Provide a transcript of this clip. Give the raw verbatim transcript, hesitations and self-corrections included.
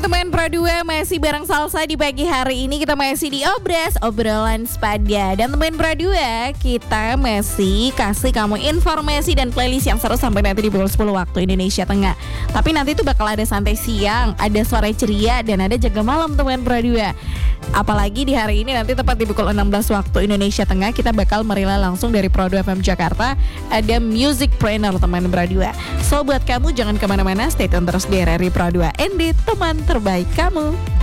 teman Pro dua, masih bareng Salsa di pagi hari ini. Kita masih di Obras, obrolan sepada. Dan teman Pro dua, kita masih kasih kamu informasi dan playlist yang seru sampai nanti di pukul sepuluh waktu Indonesia Tengah. Tapi nanti tuh bakal ada santai siang, ada sore ceria, dan ada jaga malam teman Pro dua. Apalagi di hari ini nanti tepat di pukul enam belas waktu Indonesia Tengah, kita bakal merilah langsung dari Pro dua F M Jakarta. Ada Music Planner teman Pro dua. So buat kamu jangan kemana-mana, stay tune terus di R R I Pro dua N D, teman terbaik kamu.